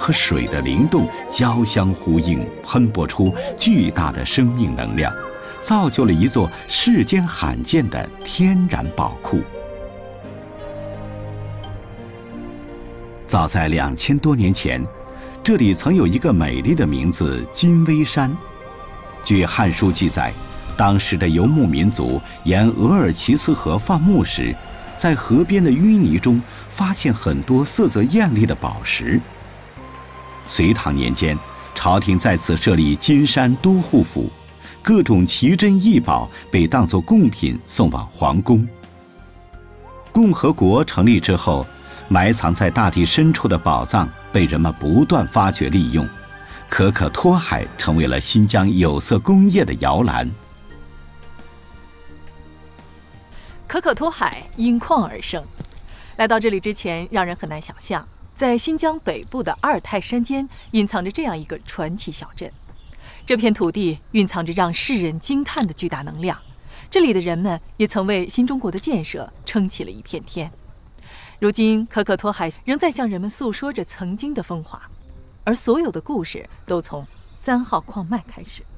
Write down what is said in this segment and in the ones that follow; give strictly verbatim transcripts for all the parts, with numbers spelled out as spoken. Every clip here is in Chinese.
和水的灵动交相呼应，喷薄出巨大的生命能量，造就了一座世间罕见的天然宝库。早在两千多年前，这里曾有一个美丽的名字金微山。据《汉书》记载，当时的游牧民族沿额尔齐斯河放牧时，在河边的淤泥中发现很多色泽艳丽的宝石。隋唐年间，朝廷在此设立金山都护府，各种奇珍异宝被当作贡品送往皇宫。共和国成立之后，埋藏在大地深处的宝藏被人们不断发掘利用，可可托海成为了新疆有色工业的摇篮。 可可托海因矿而生，来到这里之前，让人很难想象，在新疆北部的阿尔泰山间隐藏着这样一个传奇小镇。这片土地蕴藏着让世人惊叹的巨大能量，这里的人们也曾为新中国的建设撑起了一片天。如今可可托海仍在向人们诉说着曾经的风华，而所有的故事都从三号矿脉开始。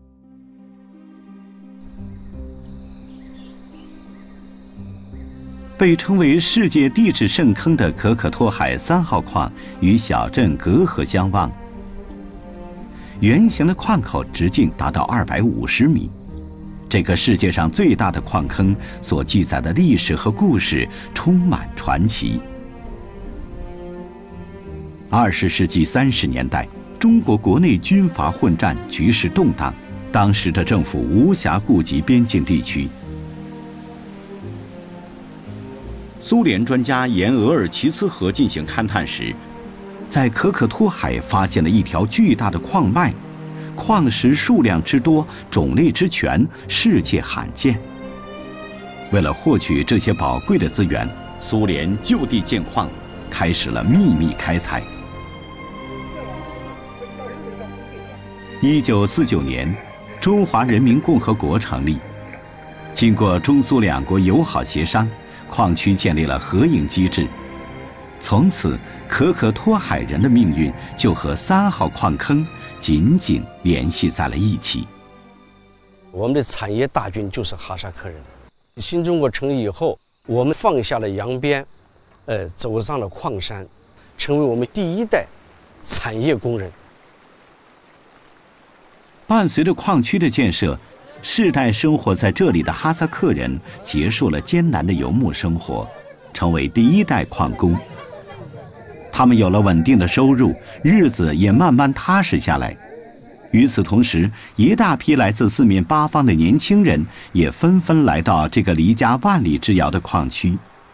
被称为世界地质圣坑的可可托海三号矿与小镇隔河相望，圆形的矿口直径达到二百五十米。这个世界上最大的矿坑所记载的历史和故事充满传奇。二十世纪三十年代，中国国内军阀混战，局势动荡，当时的政府无暇顾及边境地区。苏联专家沿额尔齐斯河进行勘探时，在可可托海发现了一条巨大的矿脉，矿石数量之多，种类之全，世界罕见。为了获取这些宝贵的资源，苏联就地建矿，开始了秘密开采。一九四九年，中华人民共和国成立，经过中苏两国友好协商，矿区建立了合营机制。从此，可可托海人的命运就和三号矿坑紧紧联系在了一起。 我们的产业大军就是哈萨克人。新中国成立以后，我们放下了扬鞭，呃，走上了矿山，成为我们第一代产业工人。 伴随着矿区的建设，世代生活在这里的哈萨克人结束了艰难的游牧生活，成为第一代矿工。他们有了稳定的收入，日子也慢慢踏实下来。与此同时，一大批来自四面八方的年轻人也纷纷来到这个离家万里之遥的矿区。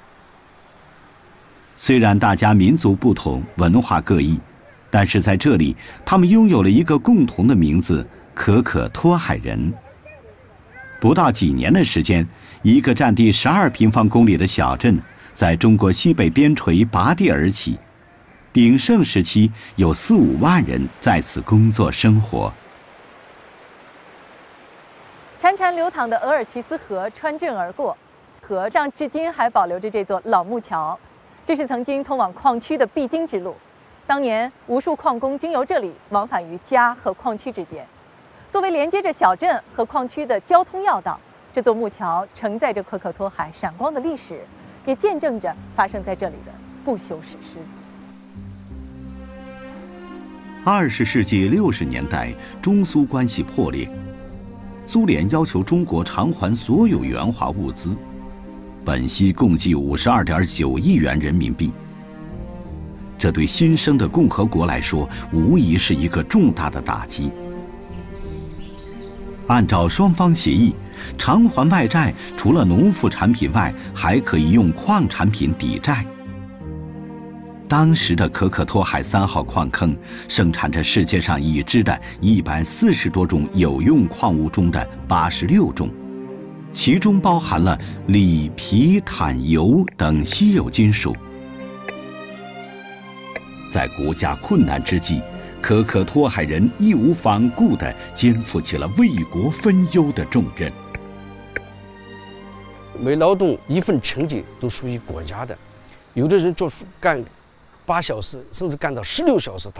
虽然大家民族不同，文化各异，但是在这里，他们拥有了一个共同的名字——可可托海人。不到几年的时间，一个占地十二平方公里的小镇，在中国西北边陲拔地而起。鼎盛时期，有四五万人在此工作生活。 潺潺流淌的额尔齐斯河穿镇而过，河上至今还保留着这座老木桥，这是曾经通往矿区的必经之路。当年无数矿工经由这里往返于家和矿区之间。作为连接着小镇和矿区的交通要道，这座木桥承载着可可托海闪光的历史，也见证着发生在这里的不朽史诗。 二十世纪六十年代，中苏关系破裂，苏联要求中国偿还所有援华物资，本息共计五十二点九亿元人民币。这对新生的共和国来说，无疑是一个重大的打击。按照双方协议，偿还外债除了农副产品外，还可以用矿产品抵债。当时的可可托海三号矿坑生产着世界上已知的一百四十多种有用矿物中的八十六种，其中包含了锂、铍、碳、铀等稀有金属。在国家困难之际，可可托海人义无反顾地肩负起了为国分忧的重任。 每劳动一份成绩都属于国家的，有的人做干八小时，甚至干到十六小时，他